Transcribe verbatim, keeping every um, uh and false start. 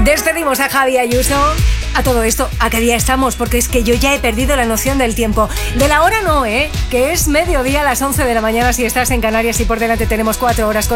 Despedimos a Javi Ayuso. A todo esto, ¿a qué día estamos? Porque es que yo ya he perdido la noción del tiempo. De la hora no, ¿eh? Que es mediodía a las once de la mañana si estás en Canarias y por delante tenemos cuatro horas con